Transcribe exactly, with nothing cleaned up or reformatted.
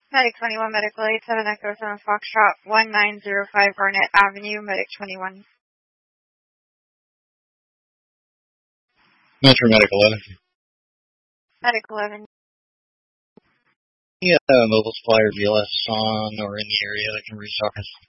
Medic twenty-one, Medical eight seven Echo seven Foxtrot, one nine zero five Garnet Avenue, Medic twenty-one. Metro Medic eleven. Medic eleven. Yeah, uh, mobile supplier V L S on or in the area that can reach office.